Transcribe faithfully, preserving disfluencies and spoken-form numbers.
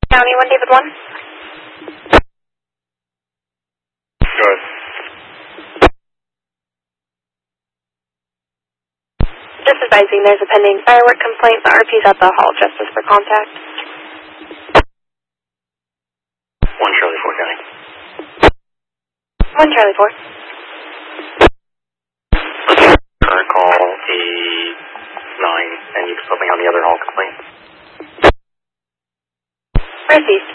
County, one David one. Good. Just advising there's a pending firework complaint. The R P's at the hall. Justice for contact. One Charlie four County. One Charlie four. Current call A nine, and you can put me on the other hall complaint. Received.